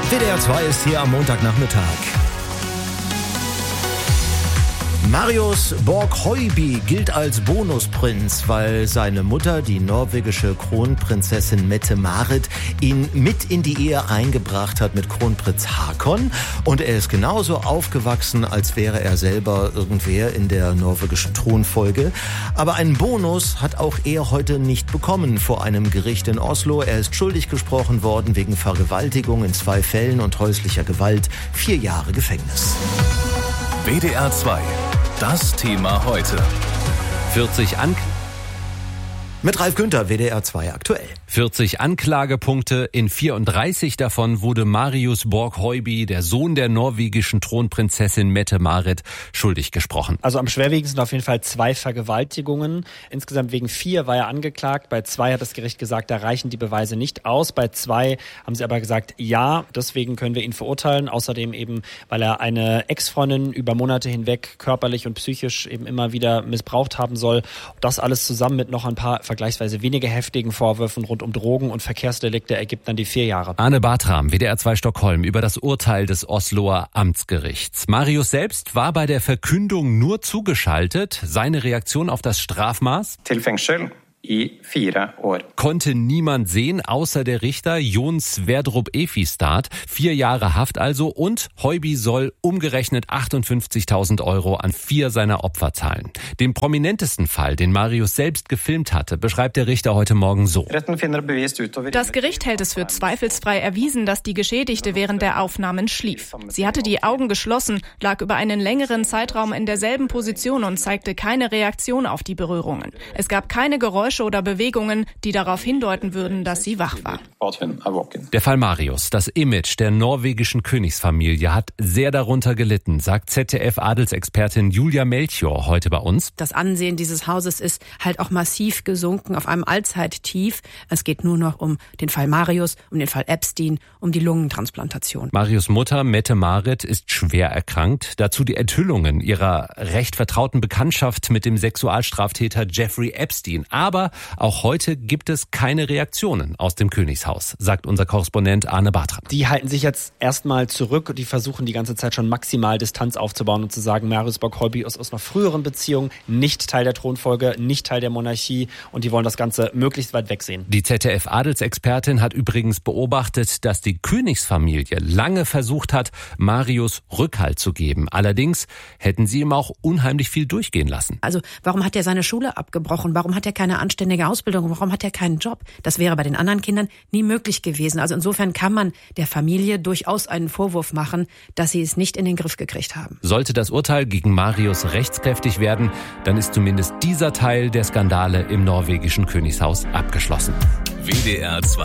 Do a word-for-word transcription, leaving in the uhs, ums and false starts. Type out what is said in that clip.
W D R zwei ist hier am Montagnachmittag. Marius Borg-Høiby gilt als Bonusprinz, weil seine Mutter, die norwegische Kronprinzessin Mette-Marit, ihn mit in die Ehe eingebracht hat mit Kronprinz Haakon. Und er ist genauso aufgewachsen, als wäre er selber irgendwer in der norwegischen Thronfolge. Aber einen Bonus hat auch er heute nicht bekommen vor einem Gericht in Oslo. Er ist schuldig gesprochen worden wegen Vergewaltigung in zwei Fällen und häuslicher Gewalt. Vier Jahre Gefängnis. W D R zwei. Das Thema heute. vierzig An Mit Ralf Günther, W D R zwei aktuell. vierzig Anklagepunkte, in vierunddreißig davon wurde Marius Borg-Høiby, der Sohn der norwegischen Thronprinzessin Mette-Marit, schuldig gesprochen. Also am schwerwiegendsten auf jeden Fall zwei Vergewaltigungen. Insgesamt wegen vier war er angeklagt. Bei zwei hat das Gericht gesagt, da reichen die Beweise nicht aus. Bei zwei haben sie aber gesagt, ja, deswegen können wir ihn verurteilen. Außerdem eben, weil er eine Ex-Freundin über Monate hinweg körperlich und psychisch eben immer wieder missbraucht haben soll. Das alles zusammen mit noch ein paar vergleichsweise weniger heftigen Vorwürfen rund um Drogen und Verkehrsdelikte ergibt dann die vier Jahre. Arne Bartram, W D R zwei Stockholm, über das Urteil des Osloer Amtsgerichts. Marius selbst war bei der Verkündung nur zugeschaltet. Seine Reaktion auf das Strafmaß? Til fengsel i fire år. Konnte niemand sehen, außer der Richter Jon Sverdrup Efistad. Vier Jahre Haft also, und Høiby soll umgerechnet achtundfünfzigtausend Euro an vier seiner Opfer zahlen. Den prominentesten Fall, den Marius selbst gefilmt hatte, beschreibt der Richter heute Morgen so. Das Gericht hält es für zweifelsfrei erwiesen, dass die Geschädigte während der Aufnahmen schlief. Sie hatte die Augen geschlossen, lag über einen längeren Zeitraum in derselben Position und zeigte keine Reaktion auf die Berührungen. Es gab keine Geräusche oder Bewegungen, die darauf hindeuten würden, dass sie wach war. Der Fall Marius, das Image der norwegischen Königsfamilie, hat sehr darunter gelitten, sagt Z D F-Adelsexpertin Julia Melchior heute bei uns. Das Ansehen dieses Hauses ist halt auch massiv gesunken auf einem Allzeittief. Es geht nur noch um den Fall Marius, um den Fall Epstein, um die Lungentransplantation. Marius' Mutter Mette-Marit ist schwer erkrankt. Dazu die Enthüllungen ihrer recht vertrauten Bekanntschaft mit dem Sexualstraftäter Jeffrey Epstein. Aber auch heute gibt es keine Reaktionen aus dem Königshaus, sagt unser Korrespondent Arne Bartram. Die halten sich jetzt erstmal zurück und die versuchen die ganze Zeit schon maximal Distanz aufzubauen und zu sagen, Marius Borg-Høiby ist aus einer früheren Beziehung nicht Teil der Thronfolge, nicht Teil der Monarchie, und die wollen das Ganze möglichst weit wegsehen. Die Z D F-Adelsexpertin hat übrigens beobachtet, dass die Königsfamilie lange versucht hat, Marius Rückhalt zu geben. Allerdings hätten sie ihm auch unheimlich viel durchgehen lassen. Also warum hat er seine Schule abgebrochen? Warum hat er keine anständige Ausbildung? Warum hat er keinen Job? Das wäre bei den anderen Kindern nie möglich gewesen. Also insofern kann man der Familie durchaus einen Vorwurf machen, dass sie es nicht in den Griff gekriegt haben. Sollte das Urteil gegen Marius rechtskräftig werden, dann ist zumindest dieser Teil der Skandale im norwegischen Königshaus abgeschlossen. W D R zwei